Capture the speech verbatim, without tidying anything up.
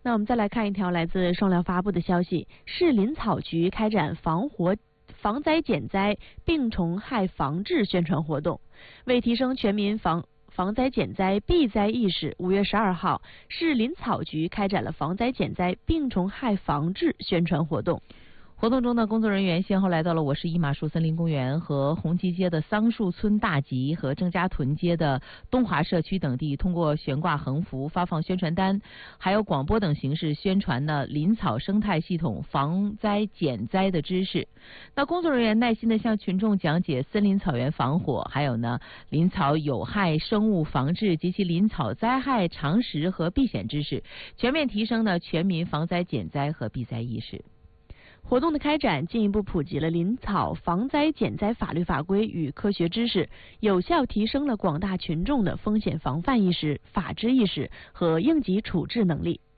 那我们再来看一条来自双辽发布的消息，市林草局开展防火防灾减灾病虫害防治宣传活动，为提升全民防防灾减灾避灾意识，五月十二号，市林草局开展了防灾减灾病虫害防治宣传活动。 活动中呢，工作人员先后来到了我市一马树森林公园和红旗街的桑树村大集和郑家屯街的东华社区等地，通过悬挂横幅、发放宣传单，还有广播等形式宣传呢林草生态系统防灾减灾的知识。那工作人员耐心地向群众讲解森林草原防火，还有呢林草有害生物防治及其林草灾害常识和避险知识，全面提升呢全民防灾减灾和避灾意识。 活动的开展进一步普及了林草防灾减灾法律法规与科学知识，有效提升了广大群众的风险防范意识、法治意识和应急处置能力。